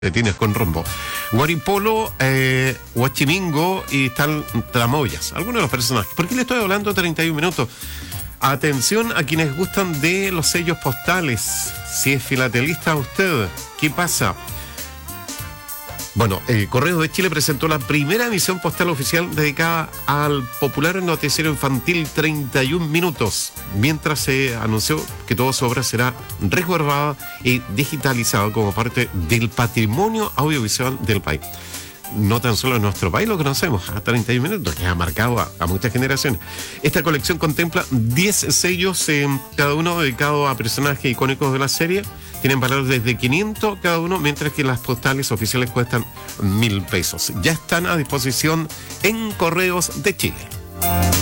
Te tienes con rumbo. Guaripolo, Huachimingo y tal Tramoyas. Algunos de los personajes. ¿Por qué le estoy hablando 31 minutos? Atención a quienes gustan de los sellos postales. Si es filatelista usted, ¿qué pasa? Bueno, Correos de Chile presentó la primera emisión postal oficial dedicada al popular noticiero infantil 31 minutos, mientras se anunció que toda su obra será resguardada y digitalizada como parte del patrimonio audiovisual del país. No tan solo en nuestro país lo conocemos, a 31 minutos, que ha marcado a muchas generaciones. Esta colección contempla 10 sellos, cada uno dedicado a personajes icónicos de la serie. Tienen valor desde 500 cada uno, mientras que las postales oficiales cuestan 1.000 pesos. Ya están a disposición en Correos de Chile.